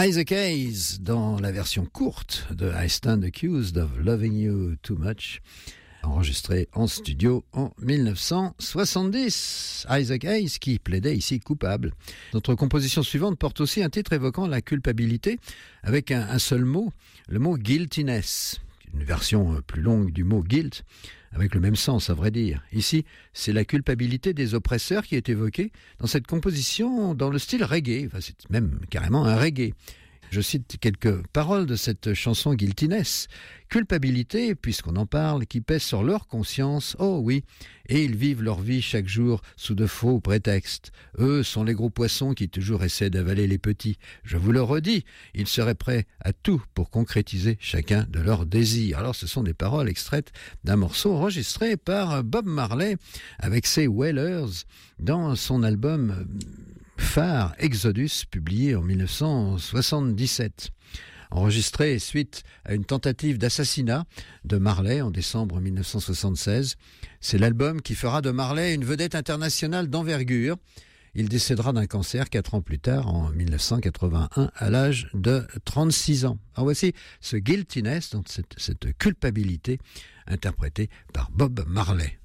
Isaac Hayes dans la version courte de I Stand Accused of Loving You Too Much, enregistré en studio en 1970. Isaac Hayes qui plaidait ici coupable. Notre composition suivante porte aussi un titre évoquant la culpabilité avec un seul mot, le mot guiltiness. Une version plus longue du mot guilt, avec le même sens à vrai dire. Ici, c'est la culpabilité des oppresseurs qui est évoquée dans cette composition dans le style reggae, enfin, c'est même carrément un reggae. Je cite quelques paroles de cette chanson Guiltiness. Culpabilité, puisqu'on en parle, qui pèse sur leur conscience, oh oui, et ils vivent leur vie chaque jour sous de faux prétextes. Eux sont les gros poissons qui toujours essaient d'avaler les petits. Je vous le redis, ils seraient prêts à tout pour concrétiser chacun de leurs désirs. Alors ce sont des paroles extraites d'un morceau enregistré par Bob Marley avec ses Wailers dans son album phare Exodus, publié en 1977. Enregistré suite à une tentative d'assassinat de Marley en décembre 1976. C'est l'album qui fera de Marley une vedette internationale d'envergure. Il décédera d'un cancer 4 ans plus tard, en 1981, à l'âge de 36 ans. Alors voici ce guiltiness, donc cette culpabilité, interprétée par Bob Marley.